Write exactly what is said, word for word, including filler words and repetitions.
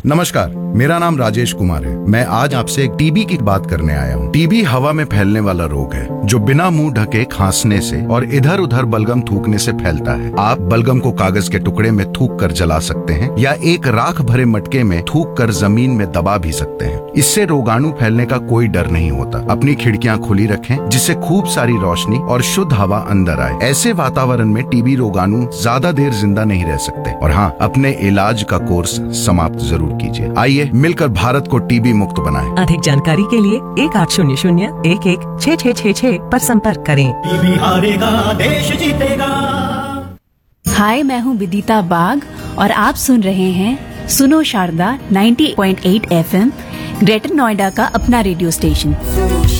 नमस्कार, मेरा नाम राजेश कुमार है। मैं आज आपसे एक टीबी की बात करने आया हूँ। टीबी हवा में फैलने वाला रोग है जो बिना मुंह ढके खांसने से और इधर उधर बलगम थूकने से फैलता है। आप बलगम को कागज के टुकड़े में थूक कर जला सकते हैं या एक राख भरे मटके में थूक कर जमीन में दबा भी सकते हैं। इससे रोगाणु फैलने का कोई डर नहीं होता। अपनी खिड़कियां खुली रखें जिससे खूब सारी रोशनी और शुद्ध हवा अंदर आए। ऐसे वातावरण में टीबी रोगाणु ज्यादा देर जिंदा नहीं रह सकते। और हाँ, अपने इलाज का कोर्स समाप्त जरूर कीजिए। आइए मिलकर भारत को टीबी मुक्त बनाएं। अधिक जानकारी के लिए एक आठ शून्य शून्य एक एक छः छः छः छः पर संपर्क करें। टीबी हारेगा, देश जीतेगा। हाय, मैं हूँ विदिता बाग और आप सुन रहे हैं सुनो शारदा नब्बे पॉइंट आठ एफएम, ग्रेटर नोएडा का अपना रेडियो स्टेशन।